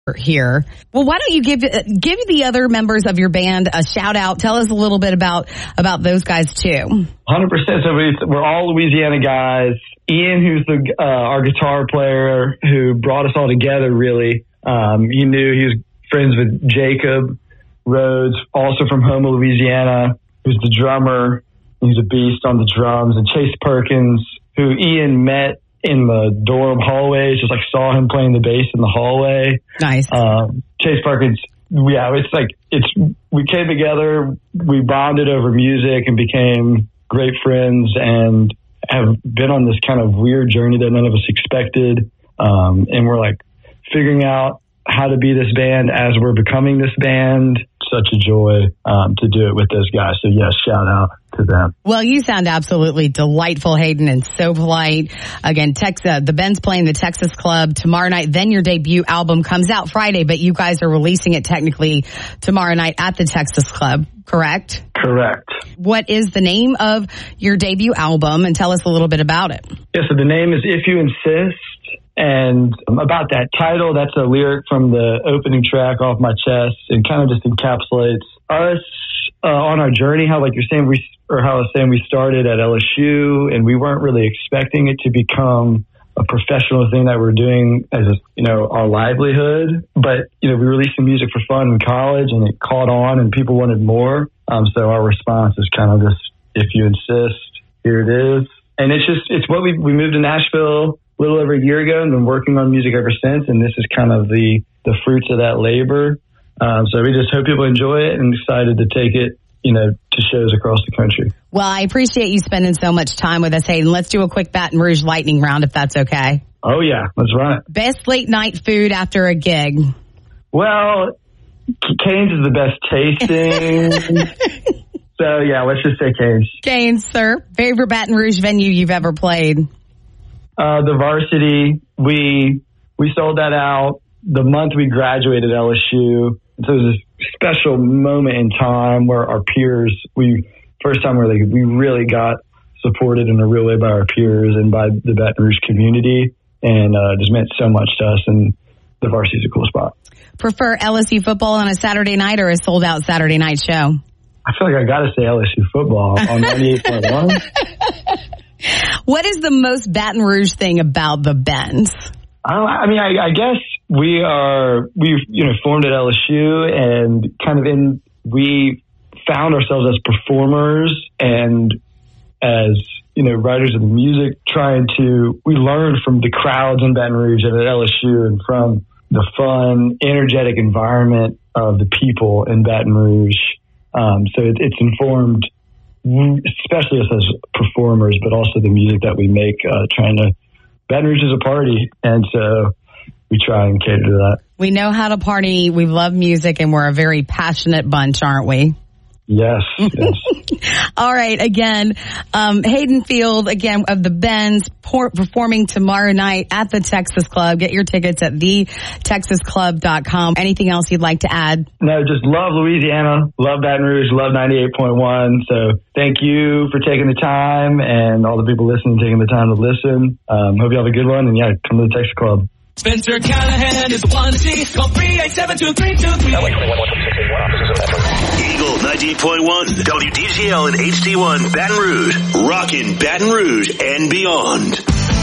here. Well, why don't you give the other members of your band a shout out? Tell us a little bit about those guys too. 100%. So we're all Louisiana guys. Ian, who's our guitar player, who brought us all together. Really, he was friends with Jacob Rhodes, also from Houma, Louisiana, who's the drummer. He's a beast on the drums. And Chase Perkins, who Ian met in the dorm hallways, just like saw him playing the bass in the hallway. Nice. Chase Perkins, we came together, we bonded over music and became great friends and have been on this kind of weird journey that none of us expected. And we're like figuring out how to be this band as we're becoming this band. Such a joy to do it with those guys. So yes, shout out to them. Well, you sound absolutely delightful, Hayden, and so polite. Again, the band's playing the Texas Club tomorrow night. Then your debut album comes out Friday, but you guys are releasing it technically tomorrow night at the Texas Club, correct? Correct. What is the name of your debut album? And tell us a little bit about it. Yeah, so the name is If You Insist. And about that title, that's a lyric from the opening track, Off My Chest, and kind of just encapsulates us on our journey. How, like you're saying, we started at LSU, and we weren't really expecting it to become a professional thing that we're doing as our livelihood. But we released some music for fun in college, and it caught on, and people wanted more. So our response is kind of this: If you insist, here it is. And it's what we moved to Nashville a little over a year ago and been working on music ever since. And this is kind of the fruits of that labor. So we just hope people enjoy it and excited to take it, to shows across the country. Well, I appreciate you spending so much time with us, Hayden. Let's do a quick Baton Rouge lightning round, if that's okay. Oh, yeah. Let's run it. Best late night food after a gig? Well, Cane's is the best tasting. So, yeah, let's just say Cane's. Cane's, sir. Favorite Baton Rouge venue you've ever played? The Varsity. We sold that out the month we graduated LSU. So it was a special moment in time where our peers, first time we really got supported in a real way by our peers and by the Baton Rouge community, and just meant so much to us. And the Varsity is a cool spot. Prefer LSU football on a Saturday night or a sold out Saturday night show? I feel like I got to say LSU football on 98.1. What is the most Baton Rouge thing about the Bends? I guess we've formed at LSU and we found ourselves as performers and as, writers of the music we learned from the crowds in Baton Rouge and at LSU and from the fun, energetic environment of the people in Baton Rouge. So it's informed, especially us as performers, but also the music that we make, Baton Rouge is a party, and so we try and cater to that. We know how to party, we love music, and we're a very passionate bunch, aren't we? Yes. All right. Again, Hayden Field, again, of the Bends, performing tomorrow night at the Texas Club. Get your tickets at thetexasclub.com. Anything else you'd like to add? No, just love Louisiana, love Baton Rouge, love 98.1. So thank you for taking the time, and all the people listening taking the time to listen. Hope you have a good one, and come to the Texas Club. Spencer Callahan is the one to see. Call 387-2323. Eagle 19.1, WDGL and HD1 Baton Rouge. Rockin' Baton Rouge and beyond.